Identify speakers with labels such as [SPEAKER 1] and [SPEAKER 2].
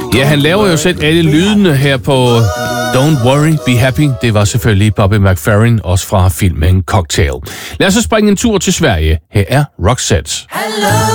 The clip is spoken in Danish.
[SPEAKER 1] Ja, han laver jo selv alle lydene her på Don't Worry, Be Happy. Det var selvfølgelig Bobby McFerrin, også fra filmen Cocktail. Lad os så springe en tur til Sverige. Her er Roxette.
[SPEAKER 2] Hello.